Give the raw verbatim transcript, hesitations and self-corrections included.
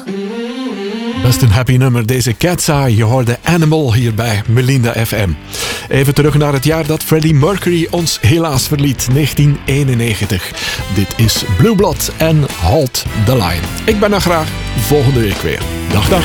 Best een happy nummer, deze Cat's Eye. Je hoorde Animal hier bij Melinda F M. Even terug naar het jaar dat Freddie Mercury ons helaas verliet, negentien eenennegentig. Dit is Blue Blood en Halt the Line. Ik ben er graag volgende week weer. Dag, dag.